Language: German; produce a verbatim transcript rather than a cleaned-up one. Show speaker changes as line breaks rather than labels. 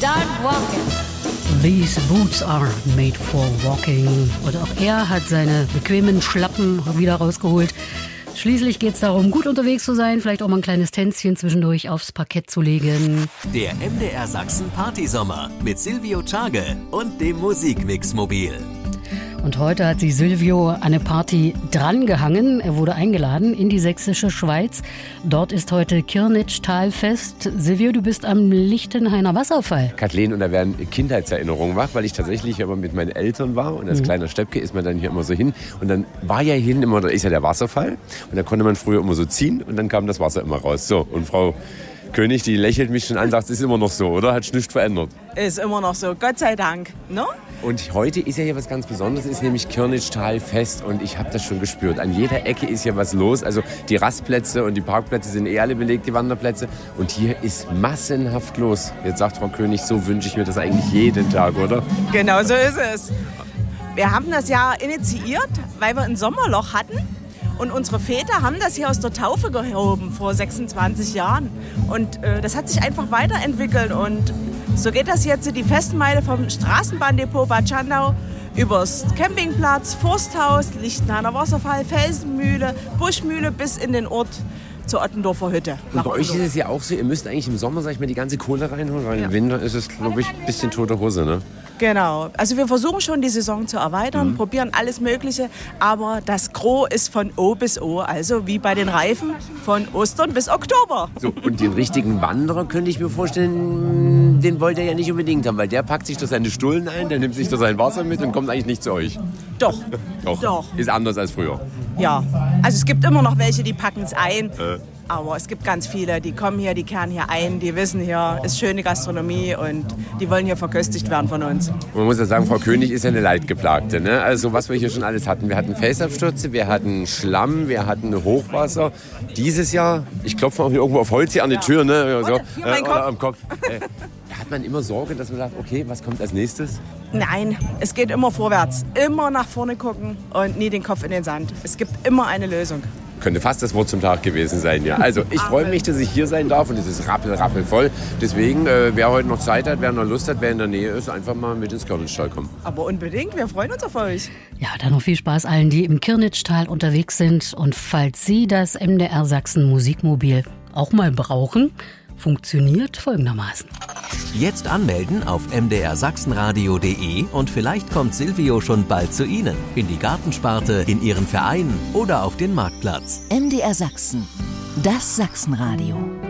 Start walking.
These boots are made for walking. Und auch er hat seine bequemen Schlappen wieder rausgeholt. Schließlich geht es darum, gut unterwegs zu sein, vielleicht auch mal ein kleines Tänzchen zwischendurch aufs Parkett zu legen.
Der M D R Sachsen Partysommer mit Silvio Tschage und dem Musikmix-Mobil.
Und heute hat sich Silvio an eine Party drangehangen. Er wurde eingeladen in die sächsische Schweiz. Dort ist heute Kirnitschtalfest. Silvio, du bist am Lichtenhainer Wasserfall.
Kathleen, und da werden Kindheitserinnerungen wach, weil ich tatsächlich immer mit meinen Eltern war. Und als mhm. kleiner Steppke ist man dann hier immer so hin. Und dann war ja hier immer, da ist ja der Wasserfall. Und da konnte man früher immer so ziehen und dann kam das Wasser immer raus. So, und Frau König, die lächelt mich schon an, sagt, es ist immer noch so, oder? Hat sich nichts verändert.
Ist immer noch so, Gott sei Dank. No?
Und heute ist ja hier was ganz Besonderes, ist nämlich Kirnitschtalfest und ich habe das schon gespürt. An jeder Ecke ist hier was los. Also die Rastplätze und die Parkplätze sind eh alle belegt, die Wanderplätze. Und hier ist massenhaft los. Jetzt sagt Frau König, so wünsche ich mir das eigentlich jeden Tag, oder?
Genau so ist es. Wir haben das ja initiiert, weil wir ein Sommerloch hatten. Und unsere Väter haben das hier aus der Taufe gehoben vor sechsundzwanzig Jahren. Und äh, das hat sich einfach weiterentwickelt. Und so geht das jetzt die Festmeile vom Straßenbahndepot Bad Schandau übers Campingplatz, Forsthaus, Lichtenhainer Wasserfall, Felsenmühle, Buschmühle bis in den Ort zur Ottendorfer Hütte.
Und bei euch ist es ja auch so, ihr müsst eigentlich im Sommer, sag ich mal, die ganze Kohle reinholen, weil ja. im Winter ist es, glaube ich, ein bisschen tote Hose, ne?
Genau. Also wir versuchen schon, die Saison zu erweitern, mhm. probieren alles Mögliche, aber das Gros ist von O bis O, also wie bei den Reifen von Ostern bis Oktober.
So, und den richtigen Wanderer könnte ich mir vorstellen, den wollt ihr ja nicht unbedingt haben, weil der packt sich da seine Stullen ein, der nimmt sich da sein Wasser mit und kommt eigentlich nicht zu euch.
Doch.
Doch.
Doch.
Ist anders als früher.
Ja, also es gibt immer noch welche, die packen es ein.
Äh.
Aber es gibt ganz viele, die kommen hier, die kehren hier ein, die wissen, hier ist schöne Gastronomie und die wollen hier verköstigt werden von uns.
Man muss ja sagen, Frau König ist ja eine Leidgeplagte, ne? Also was wir hier schon alles hatten. Wir hatten Felsabstürze, wir hatten Schlamm, wir hatten Hochwasser. Dieses Jahr, ich klopfe auch hier irgendwo auf Holz hier an die Tür, ne? So,
hier mein
äh,
Kopf.
Oder am Kopf. Äh, hat man immer Sorge, dass man sagt, okay, was kommt als nächstes?
Nein, es geht immer vorwärts. Immer nach vorne gucken und nie den Kopf in den Sand. Es gibt immer eine Lösung.
Könnte fast das Wort zum Tag gewesen sein, ja. Also ich freue mich, dass ich hier sein darf und es ist rappel, rappel voll. Deswegen, äh, wer heute noch Zeit hat, wer noch Lust hat, wer in der Nähe ist, einfach mal mit ins Kirnitschtal kommen.
Aber unbedingt, wir freuen uns auf euch.
Ja, dann noch viel Spaß allen, die im Kirnitschtal unterwegs sind. Und falls Sie das M D R Sachsen Musikmobil auch mal brauchen, funktioniert folgendermaßen.
Jetzt anmelden auf m d r sachsenradio punkt d e und vielleicht kommt Silvio schon bald zu Ihnen. In die Gartensparte, in Ihren Verein oder auf den Marktplatz.
M D R Sachsen, das Sachsenradio.